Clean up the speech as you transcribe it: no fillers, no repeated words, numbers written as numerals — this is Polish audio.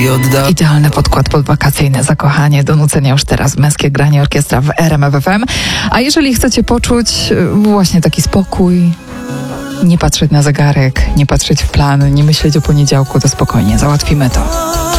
Idealny podkład podwakacyjny, zakochanie, do nucenia już teraz, męskie granie, orkiestra w RMF FM. A jeżeli chcecie poczuć właśnie taki spokój, nie patrzeć na zegarek, nie patrzeć w plan, nie myśleć o poniedziałku, to spokojnie, załatwimy to.